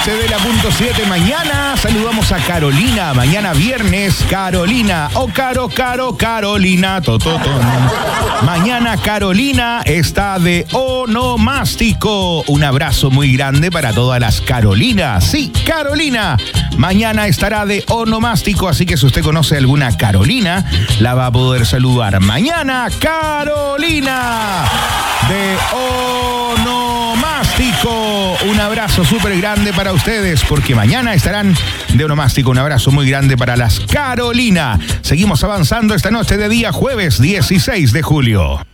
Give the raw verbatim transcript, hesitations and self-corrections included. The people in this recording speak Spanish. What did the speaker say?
doce de la punto siete. Mañana saludamos a Carolina. Mañana viernes, Carolina. O Caro, Caro, Carolina. Tototo. Mañana Carolina está de onomástico. Un abrazo muy grande para todas las Carolinas. Sí, Carolina. Mañana estará de onomástico, así que si usted conoce alguna Carolina, la va a poder saludar. Mañana, Carolina de onomástico. Un abrazo súper grande para ustedes, porque mañana estarán de onomástico. Un abrazo muy grande para las Carolina. Seguimos avanzando esta noche de día jueves dieciséis de julio.